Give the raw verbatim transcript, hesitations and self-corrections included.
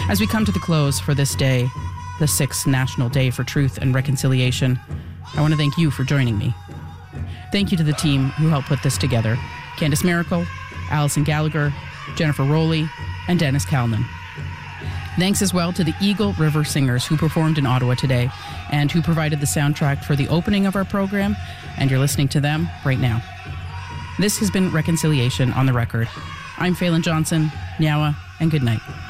As we come to the close for this day, the sixth National Day for Truth and Reconciliation, I want to thank you for joining me. Thank you to the team who helped put this together: Candace Miracle, Allison Gallagher, Jennifer Rowley, and Dennis Kalman. Thanks as well to the Eagle River Singers who performed in Ottawa today and who provided the soundtrack for the opening of our program, and you're listening to them right now. This has been Reconciliation on the Record. I'm Phelan Johnson. Nyawa, and good night.